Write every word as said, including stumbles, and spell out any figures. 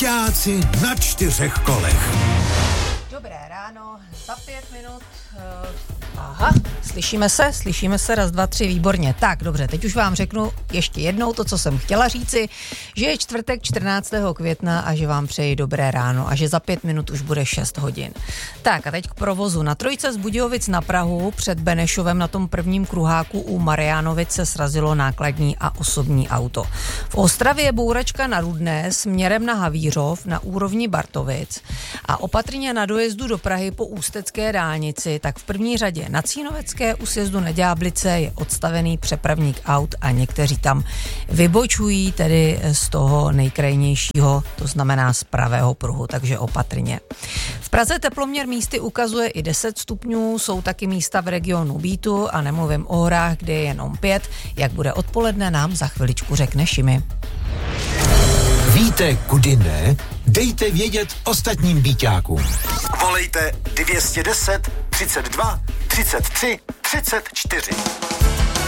Vojáci na čtyřech kolech. Dobré ráno, za pět minut. Uh, aha, slyšíme se, slyšíme se, raz, dva, tři, výborně. Tak, dobře, teď už vám řeknu ještě jednou to, co jsem chtěla říci, že je čtvrtek čtrnáctého května a že vám přeji dobré ráno a že za pět minut už bude šest hodin. Tak a teď k provozu. Na trojce z Budějovic na Prahu před Benešovem na tom prvním kruháku u Mariánovic se srazilo nákladní a osobní auto. V Ostravě je bouračka na Rudné směrem na Havířov na úrovni Bartovic a opatrně na dojezdu do Prahy po ústecké dálnici, tak v první řadě na Cínovecké u sjezdu na Ďáblice je odstavený přepravník aut a někteří tam vybočují tedy z toho nejkrajnějšího, to znamená z pravého pruhu, takže opatrně. V Praze teploměr místy ukazuje i deset stupňů, jsou taky místa v regionu Bítu a nemluvím o horách, kde je jenom pět. Jak bude odpoledne, nám za chviličku řekne Šimi. Víte, kudy ne? Dejte vědět ostatním Bíťákům. Volejte dvě stě deset, třicet dva, třicet tři, třicet čtyři.